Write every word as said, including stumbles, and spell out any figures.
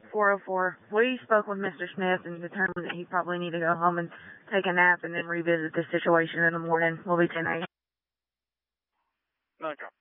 four oh four. We spoke with Mister Smith and determined that he probably need to go home and take a nap and then revisit this situation in the morning. We'll be ten a.m. Okay.